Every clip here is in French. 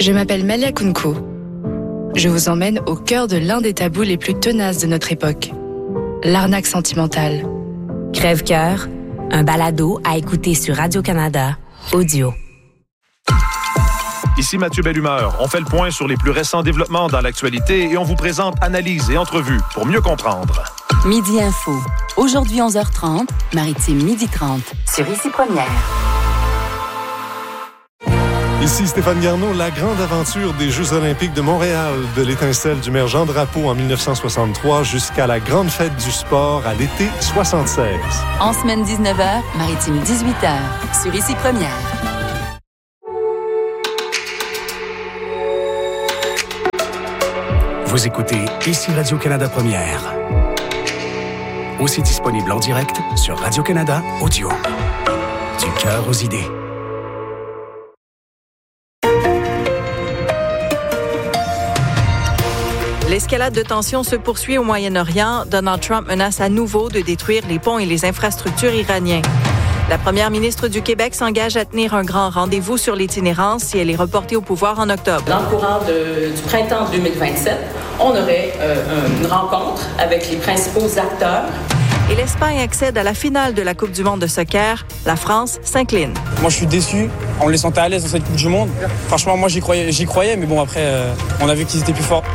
Je m'appelle Malia Kounkou. Je vous emmène au cœur de l'un des tabous les plus tenaces de notre époque, l'arnaque sentimentale. Crève-cœur, un balado à écouter sur Radio-Canada, audio. Ici Mathieu Bellumeur. On fait le point sur les plus récents développements dans l'actualité et on vous présente analyses et entrevues pour mieux comprendre. Midi Info. Aujourd'hui 11h30, Maritime 12h30. Sur Ici Première. Ici Stéphane Garneau, la grande aventure des Jeux olympiques de Montréal, de l'étincelle du maire Jean Drapeau en 1963 jusqu'à la grande fête du sport à l'été 76. En semaine 19h, Maritime 18h. Sur Ici Première. Vous écoutez Ici Radio-Canada Première. Aussi disponible en direct sur Radio-Canada Audio. Du cœur aux idées. L'escalade de tensions se poursuit au Moyen-Orient. Donald Trump menace à nouveau de détruire les ponts et les infrastructures iraniens. La première ministre du Québec s'engage à tenir un grand rendez-vous sur l'itinérance si elle est reportée au pouvoir en octobre. Dans le courant du printemps 2027, on aurait une rencontre avec les principaux acteurs. Et l'Espagne accède à la finale de la Coupe du monde de soccer. La France s'incline. Moi, je suis déçu. On les sentait à l'aise dans cette Coupe du monde. Franchement, moi, j'y croyais, mais bon, après, on a vu qu'ils étaient plus forts.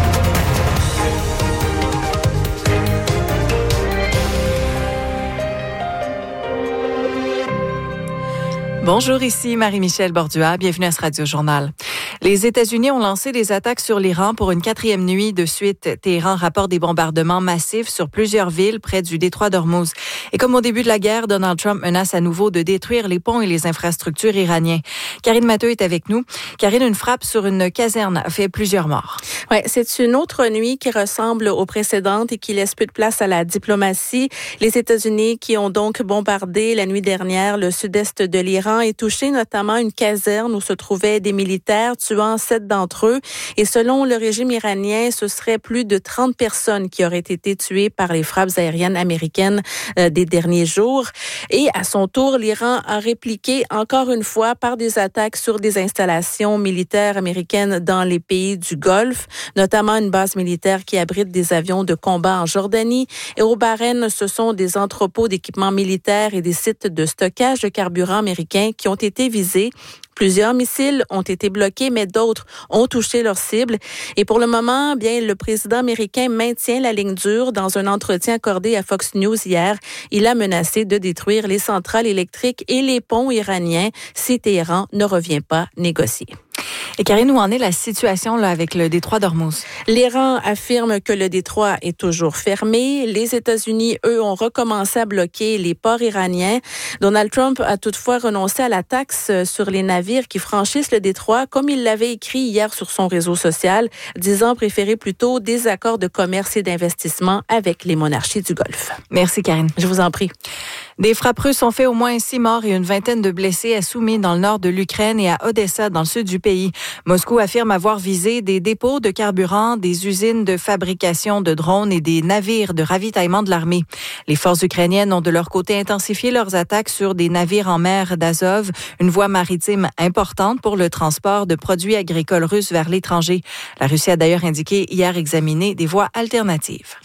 Bonjour, ici Marie-Michel Bordua. Bienvenue à ce Radio-Journal. Les États-Unis ont lancé des attaques sur l'Iran pour une 4e nuit de suite. Téhéran rapporte des bombardements massifs sur plusieurs villes près du détroit d'Ormuz. Et comme au début de la guerre, Donald Trump menace à nouveau de détruire les ponts et les infrastructures iraniens. Karine Matteux est avec nous. Karine, une frappe sur une caserne a fait plusieurs morts. Oui, c'est une autre nuit qui ressemble aux précédentes et qui laisse peu de place à la diplomatie. Les États-Unis qui ont donc bombardé la nuit dernière le sud-est de l'Iran et touché notamment une caserne où se trouvaient des militaires, tuant 7 d'entre eux. Et selon le régime iranien, ce serait plus de 30 personnes qui auraient été tuées par les frappes aériennes américaines des derniers jours. Et à son tour, l'Iran a répliqué encore une fois par des attaques sur des installations militaires américaines dans les pays du Golfe, notamment une base militaire qui abrite des avions de combat en Jordanie. Et au Bahreïn, ce sont des entrepôts d'équipements militaires et des sites de stockage de carburant américains qui ont été visés. Plusieurs missiles ont été bloqués, mais d'autres ont touché leur cible. Et pour le moment, bien, le président américain maintient la ligne dure. Dans un entretien accordé à Fox News hier, il a menacé de détruire les centrales électriques et les ponts iraniens si Téhéran ne revient pas négocier. Et Karine, où en est la situation là, avec le détroit d'Ormuz? L'Iran affirme que le détroit est toujours fermé. Les États-Unis, eux, ont recommencé à bloquer les ports iraniens. Donald Trump a toutefois renoncé à la taxe sur les navires qui franchissent le détroit, comme il l'avait écrit hier sur son réseau social, disant préférer plutôt des accords de commerce et d'investissement avec les monarchies du Golfe. Merci, Karine. Je vous en prie. Des frappes russes ont fait au moins 6 morts et une vingtaine de blessés à Soumy dans le nord de l'Ukraine et à Odessa dans le sud du pays. Moscou affirme avoir visé des dépôts de carburant, des usines de fabrication de drones et des navires de ravitaillement de l'armée. Les forces ukrainiennes ont de leur côté intensifié leurs attaques sur des navires en mer d'Azov, une voie maritime importante pour le transport de produits agricoles russes vers l'étranger. La Russie a d'ailleurs indiqué hier examiner des voies alternatives.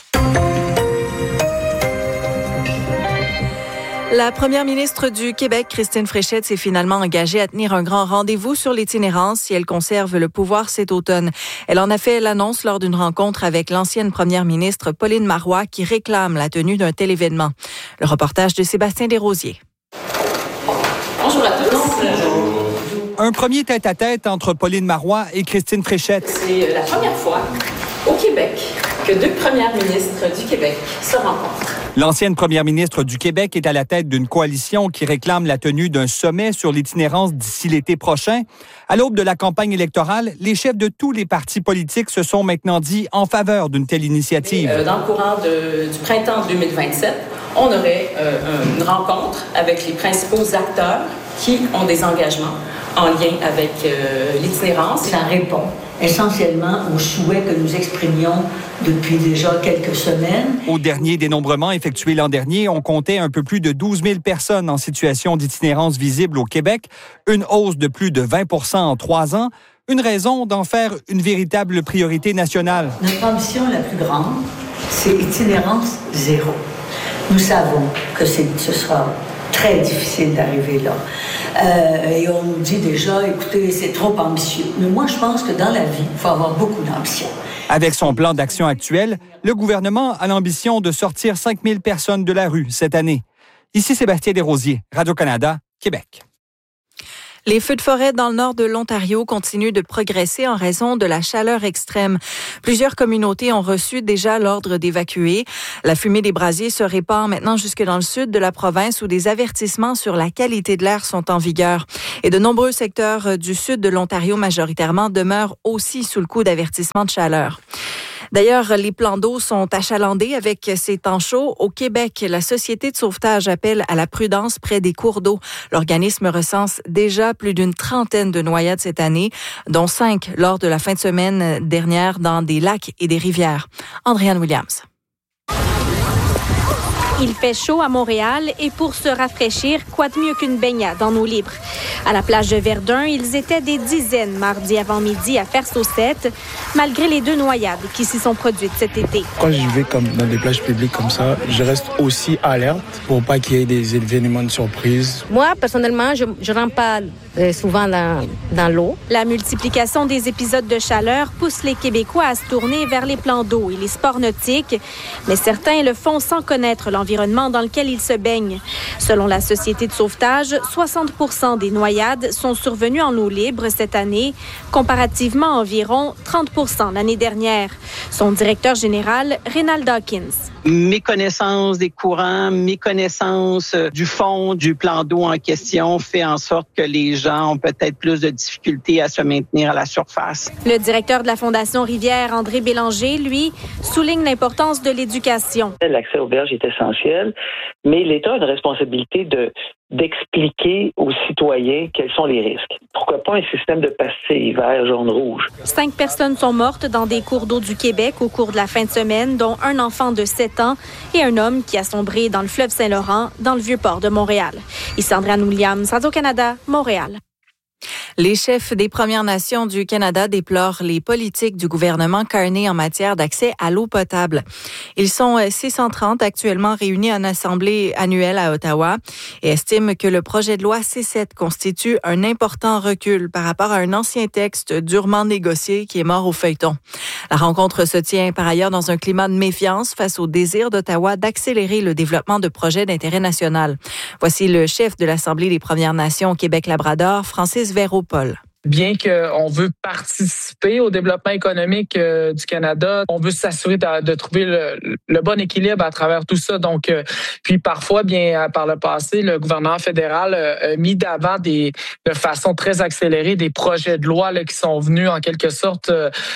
La première ministre du Québec, Christine Fréchette, s'est finalement engagée à tenir un grand rendez-vous sur l'itinérance si elle conserve le pouvoir cet automne. Elle en a fait l'annonce lors d'une rencontre avec l'ancienne première ministre Pauline Marois qui réclame la tenue d'un tel événement. Le reportage de Sébastien Desrosiers. Bonjour à tous. Un premier tête-à-tête entre Pauline Marois et Christine Fréchette. C'est la première fois au Québec que 2 premières ministres du Québec se rencontrent. L'ancienne première ministre du Québec est à la tête d'une coalition qui réclame la tenue d'un sommet sur l'itinérance d'ici l'été prochain. À l'aube de la campagne électorale, les chefs de tous les partis politiques se sont maintenant dit en faveur d'une telle initiative. Dans le courant du printemps 2027, on aurait une rencontre avec les principaux acteurs qui ont des engagements en lien avec l'itinérance. Ça répond essentiellement aux souhaits que nous exprimions depuis déjà quelques semaines. Au dernier dénombrement effectué l'an dernier, on comptait un peu plus de 12 000 personnes en situation d'itinérance visible au Québec, une hausse de plus de 20 % en 3 ans. Une raison d'en faire une véritable priorité nationale. Notre ambition la plus grande, c'est itinérance zéro. Nous savons que ce sera très difficile d'arriver là. Et on nous dit déjà, écoutez, c'est trop ambitieux. Mais moi, je pense que dans la vie, il faut avoir beaucoup d'ambition. Avec son plan d'action actuel, le gouvernement a l'ambition de sortir 5 000 personnes de la rue cette année. Ici Sébastien Desrosiers, Radio-Canada, Québec. Les feux de forêt dans le nord de l'Ontario continuent de progresser en raison de la chaleur extrême. Plusieurs communautés ont reçu déjà l'ordre d'évacuer. La fumée des brasiers se répand maintenant jusque dans le sud de la province où des avertissements sur la qualité de l'air sont en vigueur. Et de nombreux secteurs du sud de l'Ontario majoritairement demeurent aussi sous le coup d'avertissements de chaleur. D'ailleurs, les plans d'eau sont achalandés avec ces temps chauds. Au Québec, la Société de sauvetage appelle à la prudence près des cours d'eau. L'organisme recense déjà plus d'une trentaine de noyades cette année, dont 5 lors de la fin de semaine dernière dans des lacs et des rivières. Andréane Williams. Il fait chaud à Montréal et pour se rafraîchir, quoi de mieux qu'une baignade en eau libre? À la plage de Verdun, ils étaient des dizaines mardi avant-midi à faire saucette, malgré les 2 noyades qui s'y sont produites cet été. Quand je vais comme dans des plages publiques comme ça, je reste aussi alerte pour pas qu'il y ait des événements de surprise. Moi, personnellement, je rentre pas souvent dans l'eau. La multiplication des épisodes de chaleur pousse les Québécois à se tourner vers les plans d'eau et les sports nautiques, mais certains le font sans connaître l'environnement dans lequel ils se baignent. Selon la Société de sauvetage, 60% des noyades sont survenues en eau libre cette année, comparativement à environ 30% l'année dernière. Son directeur général, Rénal Dawkins. Méconnaissance des courants, méconnaissance du fond du plan d'eau en question fait en sorte que les gens ont peut-être plus de difficultés à se maintenir à la surface. Le directeur de la Fondation Rivière, André Bélanger, lui, souligne l'importance de l'éducation. L'accès aux berges est essentiel, mais l'État a une responsabilité d'expliquer aux citoyens quels sont les risques. Pourquoi pas un système de pastilles vert, jaune, rouge? 5 personnes sont mortes dans des cours d'eau du Québec au cours de la fin de semaine, dont un enfant de 7 ans et un homme qui a sombré dans le fleuve Saint-Laurent, dans le Vieux-Port de Montréal. Ici Andréane Williams, Radio-Canada, Montréal. Les chefs des Premières Nations du Canada déplorent les politiques du gouvernement Carney en matière d'accès à l'eau potable. Ils sont 630 actuellement réunis en assemblée annuelle à Ottawa et estiment que le projet de loi C7 constitue un important recul par rapport à un ancien texte durement négocié qui est mort au feuilleton. La rencontre se tient par ailleurs dans un climat de méfiance face au désir d'Ottawa d'accélérer le développement de projets d'intérêt national. Voici le chef de l'Assemblée des Premières Nations au Québec-Labrador, Francis Véro-Paul. Bien qu'on veut participer au développement économique du Canada, on veut s'assurer de trouver le bon équilibre à travers tout ça. Donc, puis parfois, bien par le passé, le gouvernement fédéral a mis d'avant de façon très accélérée des projets de loi là, qui sont venus en quelque sorte.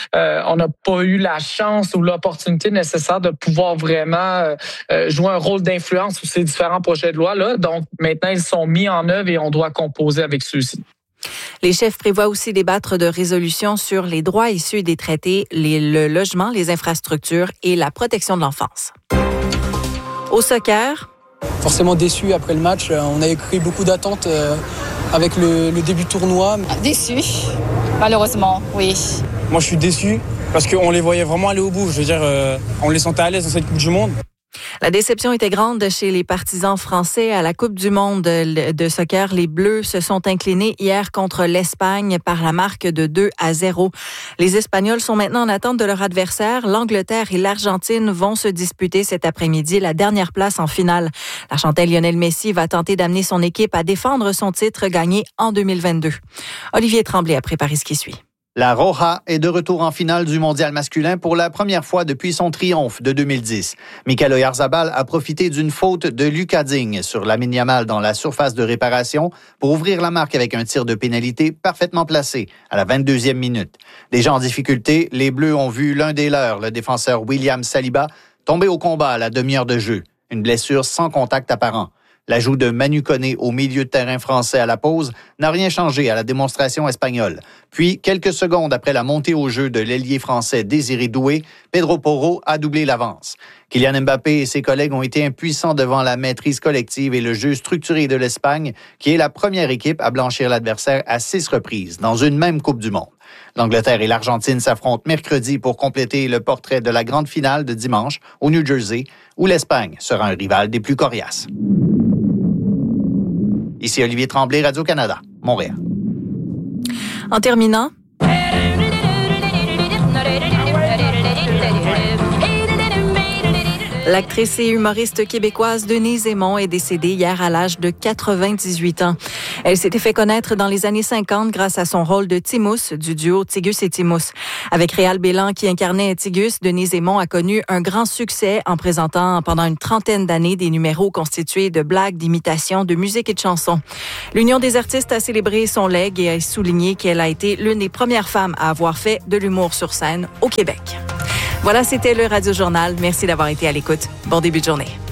On n'a pas eu la chance ou l'opportunité nécessaire de pouvoir vraiment jouer un rôle d'influence sur ces différents projets de loi là. Donc, maintenant, ils sont mis en œuvre et on doit composer avec ceux-ci. Les chefs prévoient aussi débattre de résolutions sur les droits issus des traités, le logement, les infrastructures et la protection de l'enfance. Au soccer. Forcément déçu après le match. On avait créé beaucoup d'attentes avec le début du tournoi. Déçu, malheureusement, oui. Moi, je suis déçu parce qu'on les voyait vraiment aller au bout. Je veux dire, on les sentait à l'aise dans cette Coupe du Monde. La déception était grande chez les partisans français à la Coupe du monde de soccer. Les Bleus se sont inclinés hier contre l'Espagne par la marque de 2-0. Les Espagnols sont maintenant en attente de leur adversaire. L'Angleterre et l'Argentine vont se disputer cet après-midi la dernière place en finale. L'Argentin Lionel Messi va tenter d'amener son équipe à défendre son titre gagné en 2022. Olivier Tremblay a préparé ce qui suit. La Roja est de retour en finale du mondial masculin pour la première fois depuis son triomphe de 2010. Michael Oyarzabal a profité d'une faute de Lucas Digne sur Lamine Yamal dans la surface de réparation pour ouvrir la marque avec un tir de pénalité parfaitement placé à la 22e minute. Déjà en difficulté, les Bleus ont vu l'un des leurs, le défenseur William Saliba, tomber au combat à la demi-heure de jeu. Une blessure sans contact apparent. L'ajout de Manu Koné au milieu de terrain français à la pause n'a rien changé à la démonstration espagnole. Puis, quelques secondes après la montée au jeu de l'ailier français Désiré Doué, Pedro Porro a doublé l'avance. Kylian Mbappé et ses collègues ont été impuissants devant la maîtrise collective et le jeu structuré de l'Espagne, qui est la première équipe à blanchir l'adversaire à 6 reprises dans une même Coupe du monde. L'Angleterre et l'Argentine s'affrontent mercredi pour compléter le portrait de la grande finale de dimanche au New Jersey, où l'Espagne sera un rival des plus coriaces. Ici Olivier Tremblay, Radio-Canada, Montréal. En terminant, l'actrice et humoriste québécoise Denise Aymon est décédée hier à l'âge de 98 ans. Elle s'était fait connaître dans les années 50 grâce à son rôle de Timus du duo Tigus et Timus. Avec Réal Bélan qui incarnait Tigus, Denise Aymon a connu un grand succès en présentant pendant une trentaine d'années des numéros constitués de blagues, d'imitations, de musique et de chansons. L'Union des artistes a célébré son legs et a souligné qu'elle a été l'une des premières femmes à avoir fait de l'humour sur scène au Québec. Voilà, c'était le Radio Journal. Merci d'avoir été à l'écoute. Bon début de journée.